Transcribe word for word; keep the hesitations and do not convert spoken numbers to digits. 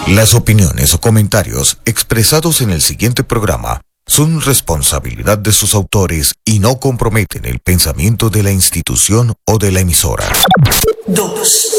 Las opiniones o comentarios expresados en el siguiente programa son responsabilidad de sus autores y no comprometen el pensamiento de la institución o de la emisora. Dos.